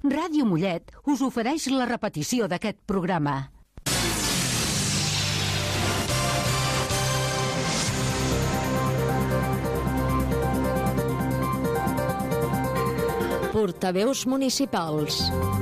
Ràdio Mollet us ofereix la repetició d'aquest programa. Portaveus municipals.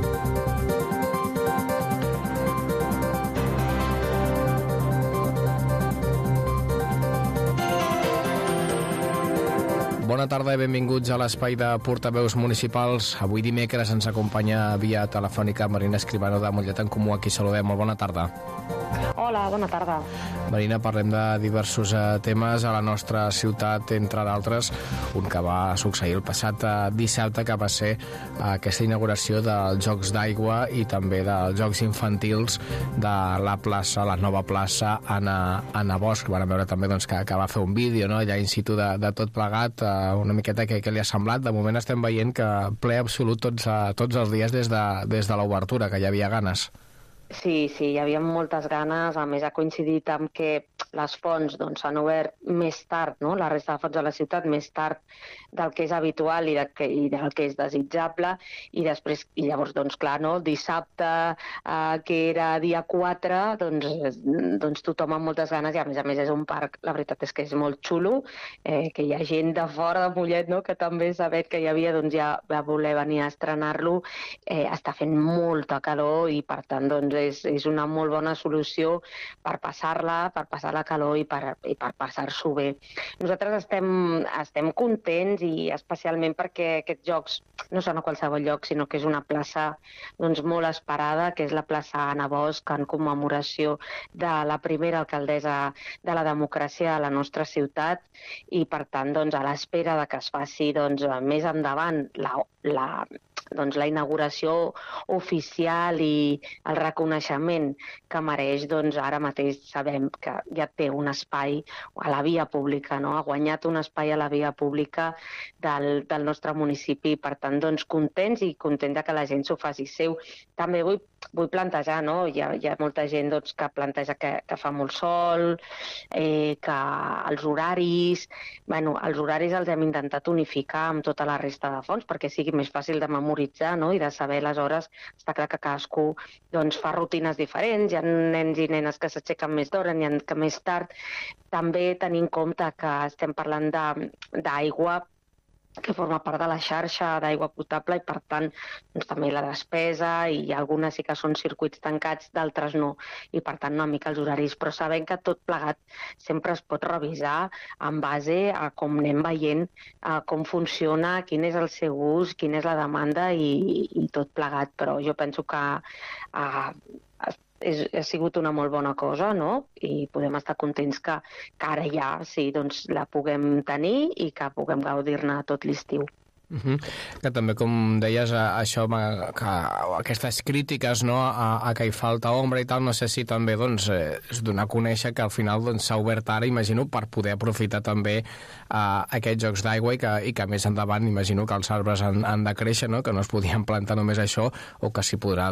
Bona tarda i benvinguts a l'espai de portaveus municipals. Avui dimecres ens acompanya via telefònica Marina Escribano de Mollet en Comú. Aquí saludem. Molt bona tarda. Hola, bona tarda. Marina, parlem de diversos temes a la nostra ciutat, entre d'altres, un que va succeir el passat dissabte, que va ser aquesta inauguració dels Jocs d'Aigua i també dels Jocs Infantils de la plaça, la nova plaça Anna Bosch. Vam veure també que va fer un vídeo, no?, allà in situ de tot plegat, una miqueta què li ha semblat. De moment estem veient que ple absolut tots els dies des de l'obertura, que hi havia ganes. Sí, hi havia moltes ganes. A més, ha coincidit amb que les fonts s'han obert més tard, no?, la resta de fonts de la ciutat més tard del que és habitual i del que és desitjable. I llavors, clar, no?, dissabte, que era dia 4, doncs tothom amb moltes ganes, i a més és un parc, la veritat és que és molt xulo, que hi ha gent de fora de Mollet, no?, que també sabet que hi havia, ja va voler venir a estrenar-lo. Està fent molta calor i, per tant, és una molt bona solució per passar la calor i per passar-s'ho bé. Nosaltres estem contents, i especialment perquè aquests jocs no són a qualsevol lloc, sinó que és una plaça molt esperada, que és la plaça Anna Bosch, en commemoració de la primera alcaldessa de la democràcia a la nostra ciutat, i per tant, a l'espera de que es faci més endavant la inauguració oficial i el reconeixement que mereix, ara mateix sabem que ja té un espai a la via pública, no? Ha guanyat un espai a la via pública del nostre municipi. Per tant, contents que la gent s'ho faci seu. També vull plantejar, no? Hi ha molta gent que planteja que fa molt sol, que els horaris... els horaris els hem intentat unificar amb tota la resta de fonts perquè sigui més fàcil de memoritzar, no?, i de saber les hores. Està clar que cadascú fa rutines diferents, hi ha nens i nenes que s'aixequen més d'hora, n'hi ha que més tard. També tenir en compte que estem parlant d'aigua que forma part de la xarxa d'aigua potable, i per tant també la despesa, i algunes sí que són circuits tancats, d'altres no, i per tant una mica els horaris, però sabem que tot plegat sempre es pot revisar en base a com anem veient com funciona, quin és el seu ús, quina és la demanda i tot plegat. Però jo penso que ha sigut una molt bona cosa, no?, i podem estar contents que ara ja la puguem tenir i que puguem gaudir-ne tot l'estiu. Que també, com deies, això, aquestes crítiques, no?, a que hi falta ombra i tal, no sé si també és donar a conèixer que al final s'ha obert ara, imagino, per poder aprofitar també aquests jocs d'aigua, i que més endavant imagino que els arbres han de créixer, no?, que no es podien plantar només això, o que s'hi podrà